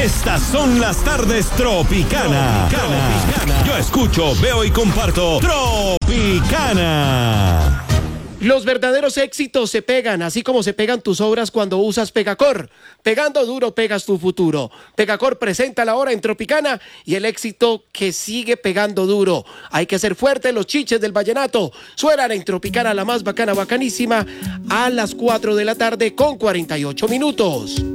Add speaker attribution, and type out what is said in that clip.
Speaker 1: Estas son las tardes Tropicana. Yo escucho, veo y comparto Tropicana.
Speaker 2: Los verdaderos éxitos se pegan, así como se pegan tus obras cuando usas Pegacor. Pegando duro pegas tu futuro. Pegacor presenta la hora en Tropicana y el éxito que sigue pegando duro. Hay que ser fuerte, los chiches del vallenato. Suenan en Tropicana, la más bacana, bacanísima, a las 4 de la tarde con 48 minutos.